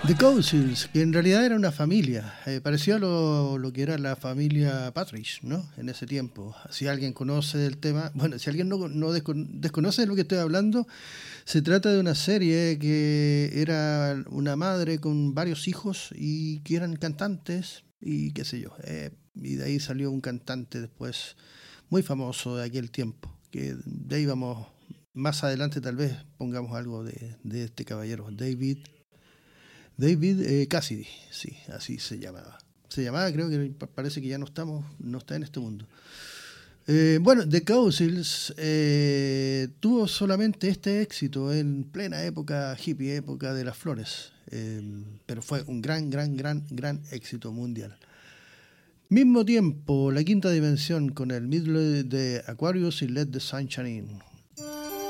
The Cousins, que en realidad era una familia, parecía lo que era la familia Partridge, ¿no? En ese tiempo. Si alguien conoce el tema, bueno, si alguien no desconoce de lo que estoy hablando, se trata de una serie que era una madre con varios hijos y que eran cantantes y qué sé yo. Y de ahí salió un cantante después muy famoso de aquel tiempo, que de ahí vamos, más adelante tal vez pongamos algo de este caballero, David Cassidy, sí, así se llamaba. Se llamaba, creo que parece que ya no está en este mundo. Bueno, The Cousins tuvo solamente este éxito en plena época hippie, época de las flores, pero fue un gran éxito mundial. Mismo tiempo, la quinta dimensión con el middle de Aquarius y Let the Sunshine In.